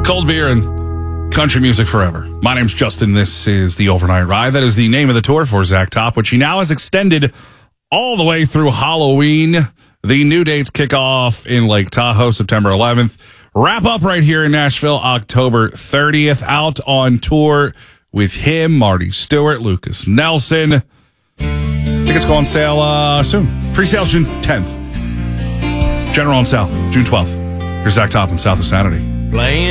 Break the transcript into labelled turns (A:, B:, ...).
A: Cold beer and country music forever. My name's Justin. This is the Overnight Ride. That is the name of the tour for Zach Top, which he now has extended all the way through Halloween. The new dates kick off in Lake Tahoe, September 11th. Wrap up right here in Nashville, October 30th. Out on tour with him, Marty Stewart, Lucas Nelson. Tickets go on sale soon. Pre-sales June 10th. General on sale June 12th. Here's Zach Top and South of Sanity.
B: Playing